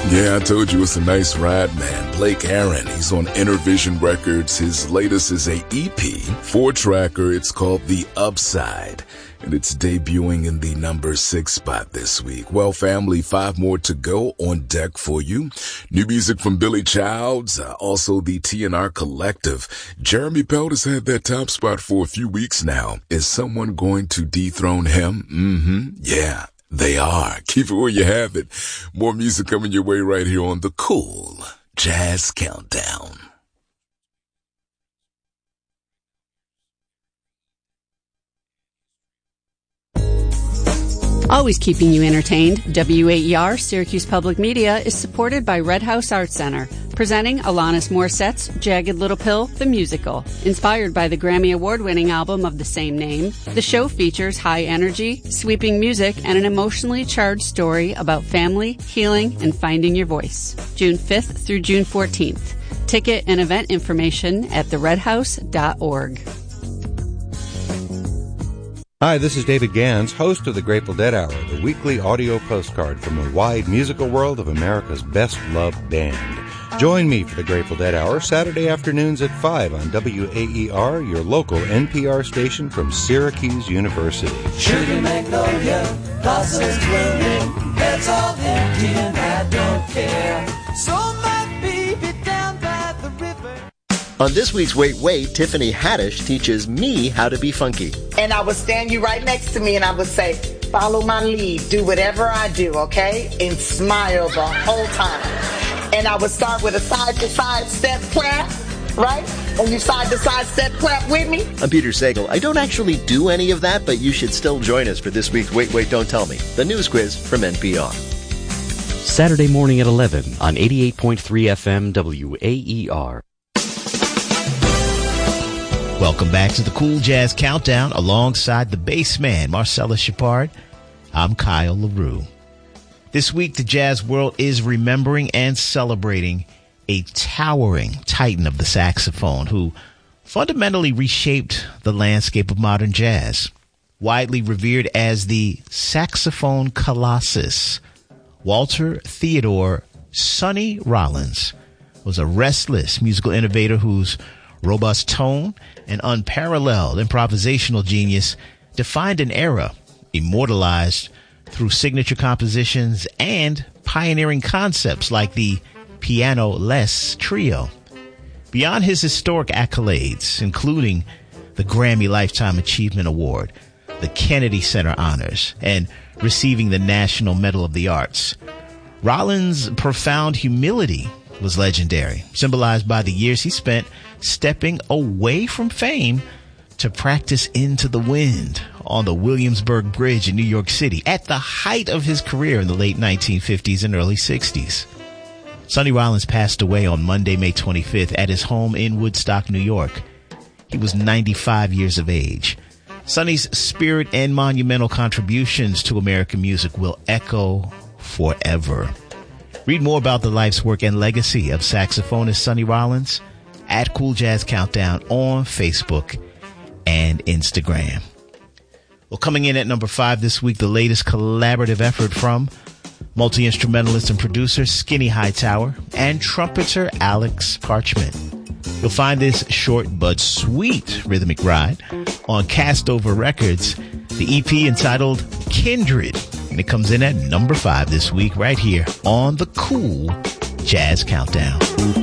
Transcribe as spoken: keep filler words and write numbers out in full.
Yeah, I told you it's a nice ride, man. Blake Aaron, he's on Intervision Records. His latest is a E P, four-tracker. It's called The Upside, and it's debuting in the number six spot this week. Well, family, five more to go on deck for you. New music from Billy Childs, uh, also the T N R Collective. Jeremy Pelt has had that top spot for a few weeks now. Is someone going to dethrone him? Mm-hmm. Yeah. They are. Keep it where you have it. More music coming your way right here on the Cool Jazz Countdown. Always keeping you entertained, W A E R Syracuse Public Media is supported by Red House Art Center, presenting Alanis Morissette's Jagged Little Pill, the musical. Inspired by the Grammy Award-winning album of the same name, the show features high energy, sweeping music, and an emotionally charged story about family, healing, and finding your voice. June fifth through June fourteenth. Ticket and event information at the red house dot org. Hi, this is David Gans, host of the Grateful Dead Hour, the weekly audio postcard from the wide musical world of America's best-loved band. Join me for the Grateful Dead Hour Saturday afternoons at five on W A E R, your local N P R station from Syracuse University. Sugar magnolia, blossoms blooming, heads all empty and I don't care. So my baby down by the river. On this week's Wait Wait, Tiffany Haddish teaches me how to be funky. And I would stand you right next to me and I would say, follow my lead, do whatever I do, okay? And smile the whole time. And I would start with a side-to-side step clap, right? And you side-to-side step clap with me. I'm Peter Sagal. I don't actually do any of that, but you should still join us for this week's Wait Wait Don't Tell Me, the news quiz from N P R. Saturday morning at eleven on eighty-eight point three F M W A E R. Welcome back to the Cool Jazz Countdown alongside the bass man, Marcella Shepard. I'm Kyle LaRue. This week, the jazz world is remembering and celebrating a towering titan of the saxophone who fundamentally reshaped the landscape of modern jazz. Widely revered as the saxophone colossus, Walter Theodore Sonny Rollins was a restless musical innovator whose robust tone and unparalleled improvisational genius defined an era, immortalized through signature compositions and pioneering concepts like the piano-less trio. Beyond his historic accolades, including the Grammy Lifetime Achievement Award, the Kennedy Center Honors, and receiving the National Medal of the Arts, Rollins' profound humility was legendary, symbolized by the years he spent stepping away from fame to practice Into the Wind on the Williamsburg Bridge in New York City at the height of his career in the late nineteen fifties and early sixties. Sonny Rollins passed away on Monday, May twenty-fifth at his home in Woodstock, New York. He was ninety-five years of age. Sonny's spirit and monumental contributions to American music will echo forever. Read more about the life's work and legacy of saxophonist Sonny Rollins at Cool Jazz Countdown on Facebook and Instagram. Well, coming in at number five this week, the latest collaborative effort from multi-instrumentalist and producer Skinny Hightower and trumpeter Alex Parchment. You'll find this short but sweet rhythmic ride on Castover Records, the E P entitled Kindred. And it comes in at number five this week right here on the Cool Jazz Countdown.